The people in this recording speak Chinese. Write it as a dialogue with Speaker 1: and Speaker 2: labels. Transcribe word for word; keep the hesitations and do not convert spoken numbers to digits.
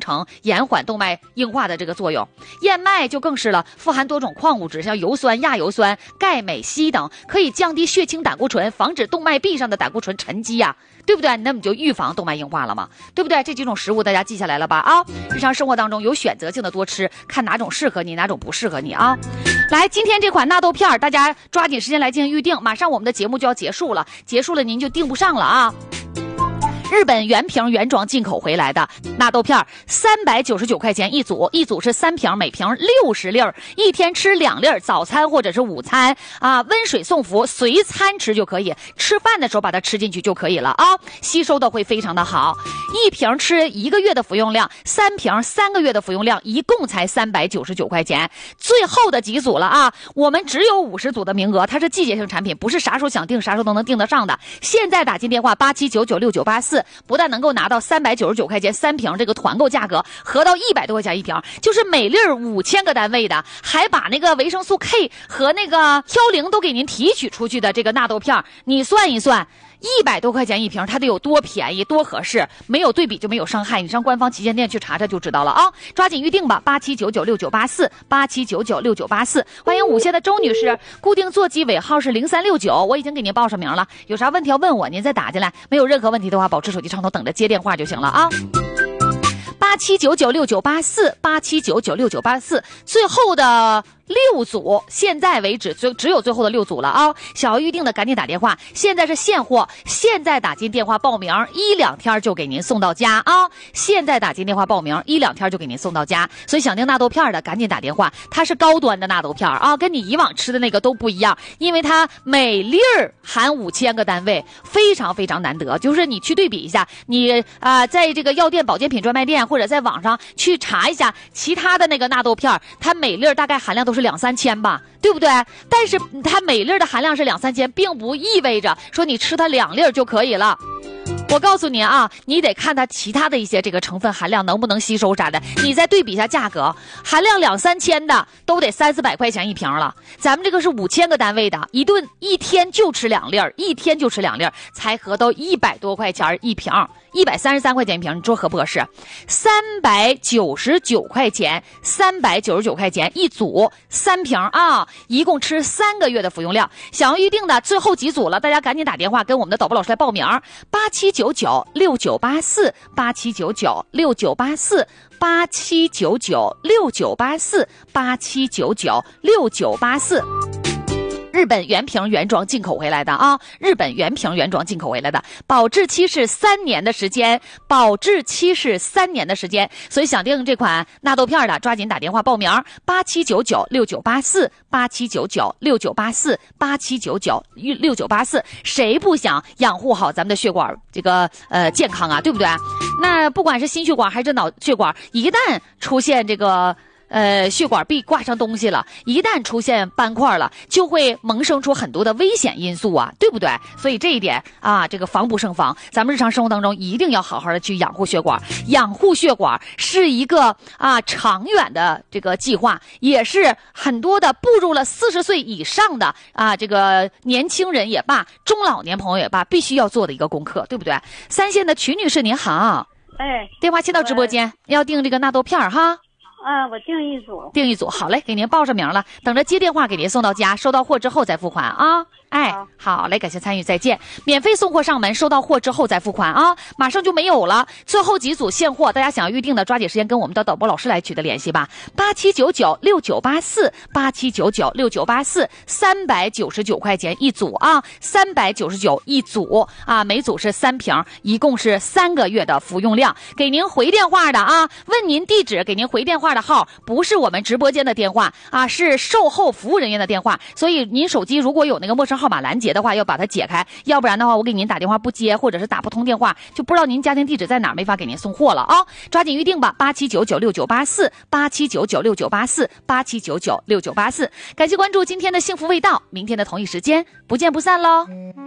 Speaker 1: 成延缓动脉硬化的这个作用。燕麦就更是了，富含多种矿物质，像油酸、亚油酸、钙、镁、硒等，可以降低血清胆固醇，防止动脉壁上的胆固醇沉积呀、啊，对不对？那么就预防动脉硬化了嘛，对不对？这几种食物大家记下来了吧？啊，日常生活当中有选择性的多吃，看哪种适合你，哪种不适合你啊。来，今天这款纳豆片大家抓紧时间来进行预定，马上我们的节目就要结束了，结束了您就订不上了啊。日本原瓶原装进口回来的纳豆片，三百九十九块钱一组，一组是三瓶，每瓶六十粒儿，一天吃两粒儿，早餐或者是午餐啊，温水送服，随餐吃就可以，吃饭的时候把它吃进去就可以了啊，吸收的会非常的好。一瓶吃一个月的服用量，三瓶三个月的服用量，一共才三百九十九块钱。最后的几组了啊，我们只有五十组的名额，它是季节性产品，不是啥时候想订啥时候都能订得上的。现在打进电话八七九九六九八四。不但能够拿到三百九十九块钱三瓶这个团购价格，合到一百多块钱一瓶，就是每粒五千个单位的，还把那个维生素 K 和那个嘌呤都给您提取出去的这个纳豆片，你算一算。一百多块钱一瓶，它得有多便宜多合适，没有对比就没有伤害，你上官方旗舰店去查查就知道了啊！抓紧预定吧，八七九九六九八四，八七九九六九八四。欢迎五线的周女士，固定座机尾号是零三六九，我已经给您报上名了，有啥问题要问我，您再打进来，没有任何问题的话，保持手机畅通，等着接电话就行了啊！八七九九六九八四，八七九九六九八四，最后的六组，现在为止就只有最后的六组了啊！想要预定的赶紧打电话，现在是现货，现在打进电话报名，一两天就给您送到家啊！现在打进电话报名，一两天就给您送到家，所以想订纳豆片的赶紧打电话，它是高端的纳豆片啊，跟你以往吃的那个都不一样，因为它每粒儿含五千个单位，非常非常难得。就是你去对比一下，你啊、呃、在这个药店、保健品专卖店或者在网上去查一下其他的那个纳豆片，它每粒儿大概含量都是两三千吧，对不对？但是它每粒的含量是两三千，并不意味着说你吃它两粒就可以了。我告诉你啊，你得看它其他的一些这个成分含量能不能吸收啥的，你再对比一下价格，含量两三千的都得三四百块钱一瓶了，咱们这个是五千个单位的，一顿一天就吃两粒，一天就吃两粒，才合到一百多块钱一瓶，一百三十三块钱一瓶，你说合不合适？三百九十九块钱，三百九十九块钱一组，三瓶啊，一共吃三个月的服用量。想要预定的最后几组了，大家赶紧打电话跟我们的导播老师来报名，八七九九六九八四，八七九九六九八四，八七九九六九八四，八七九九六九八四。日本原瓶原装进口回来的啊，日本原瓶原装进口回来的，保质期是三年的时间，保质期是三年的时间，所以想订这款纳豆片的，抓紧打电话报名，八七九九六九八四，八七九九六九八四，八七九九六九八四。谁不想养护好咱们的血管这个呃健康啊，对不对？那不管是心血管还是脑血管，一旦出现这个。呃，血管壁挂上东西了，一旦出现斑块了，就会萌生出很多的危险因素啊，对不对？所以这一点啊，这个防不胜防，咱们日常生活当中一定要好好的去养护血管。养护血管是一个啊长远的这个计划，也是很多的步入了四十岁以上的啊这个年轻人也罢，中老年朋友也罢，必须要做的一个功课，对不对？三线的曲女士您好，
Speaker 2: 哎，
Speaker 1: 电话接到直播间，要订这个纳豆片哈。
Speaker 2: 啊，我订一组，
Speaker 1: 订一组，好嘞，给您报上名了，等着接电话给您送到家，收到货之后再付款啊。哎，好嘞，感谢参与，再见。免费送货上门，收到货之后再付款啊，马上就没有了。最后几组现货，大家想要预定的，抓紧时间跟我们的导播老师来取得联系吧。八七九九六九八四，八七九九六九八四，三百九十九块钱一组啊，三百九十九一组啊，每组是三瓶，一共是三个月的服用量。给您回电话的啊，问您地址，给您回电话的号不是我们直播间的电话啊，是售后服务人员的电话，所以您手机如果有那个陌生号码拦截的话，要把它解开，要不然的话我给您打电话不接，或者是打不通电话，就不知道您家庭地址在哪儿，没法给您送货了啊！抓紧预定吧，八七九九六九八四，八七九九六九八四，八七九九六九八四。感谢关注今天的幸福味道，明天的同一时间不见不散喽。